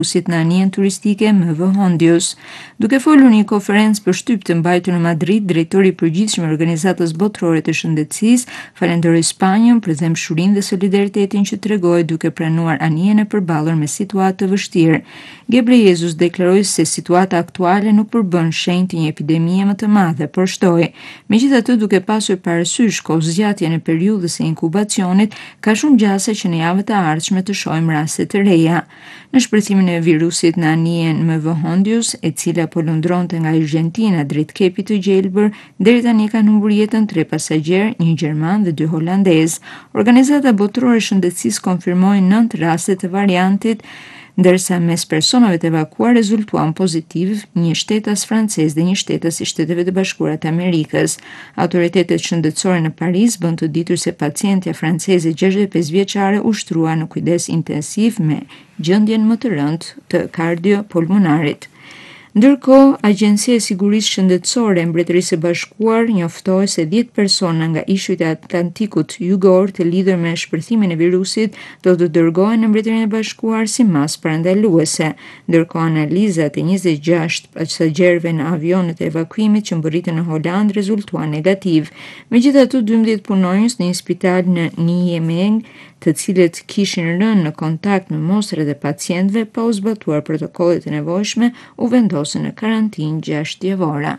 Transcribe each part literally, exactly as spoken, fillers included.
usit në anien turistike M V Hondius. Duke folur në një konferencë për shtyp të mbajtur në Madrid, drejtori i përgjithshëm i Organizatës Botërore të Shëndetësisë falenderoi Spanjën për dëmshurinë dhe solidaritetin që tregoi duke pranuar anijen e përballur me situatë të vështirë. Ghebreyesus deklaroi se situata aktuale nuk përbën shenjë të një epidemie më të madhe, por shtoi: "Megjithatë, duke pasur parasysh kohëzgjatjen e periudhës së inkubacionit, ka shumë gjasa që në javët e ardhshme të shohim raste të reja." Në shpërthimin e virusit në anijen M V Hondius, e cila po lundronte nga Argentina drejt Kepit të Gjelbër, deri tani kanë humbur jetën tre pasagjerë, një gjerman dhe dy holandez. Organizata Botërore e Shëndetësisë konfirmoi nëntë raste të variantit, ndërsa mes personave të evakuar rezultuan pozitiv një shtetas francez dhe një shtetas i Shteteve të Bashkuara të Amerikës. Autoritetet shëndetësore në Paris bën të ditur se pacientja franceze gjashtëdhjetë e pesë vjeçare u shtrua në kujdes intensiv me gjendjen më të rëndë të kardiopulmonarit. Ndërkohë, Agjencia e Sigurisë Shëndetësore e Mbretërisë së Bashkuar njoftoi se dhjetë persona nga ishujt e Atlantikut Jugor të lidhur me shpërthimin e virusit do të dërgohen në Mbretërinë e Bashkuar si masë parandaluese, ndërkohë analizat e njëzet e gjashtë pasagjerëve në avionet e evakuimit që mbërritën në Holand rezultuan negativ. Megjithatë, dymbëdhjetë punonjës në një spital në Nijmegen, të cilët kishin rënë në kontakt me mostre dhe pacientëve pa u zbatuar protokollet e nevojshme, u vendosën në karantinë gjashtë javora.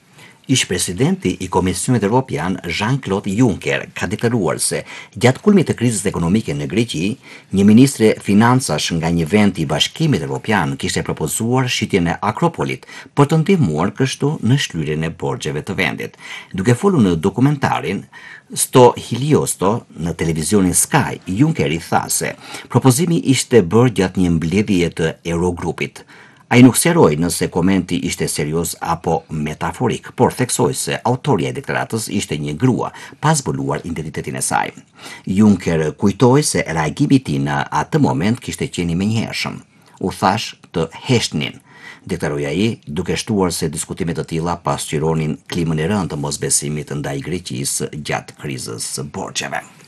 Ish presidenti i Komisionit Evropian Jean-Claude Juncker ka deklaruar se gjatë kulmit të krizës ekonomike në Greqi, një ministre financash nga një vend i Bashkimit Evropian kishte propozuar shitjen e Akropolit për të ndihmuar kështu në shlyerjen e borxheve të vendit. Duke folur në dokumentarin Sto Hiliosto në televizionin Sky, Juncker i tha se propozimi ishte bërë gjatë një mbledhjeje të Eurogrupit. Ai nuk sqaroi nëse komenti ishte serioz apo metaforik, por theksoi se autoria e deklaratës ishte një grua pa zbuluar identitetin e saj. Juncker kujtoi se reagimi i tij në atë moment kishte qenë i menjëhershëm. U thash të heshnin, deklaroi ai, duke shtuar se diskutime të tilla pasqyronin klimën e rëndë të mosbesimit ndaj Greqisë gjatë krizës së borxheve.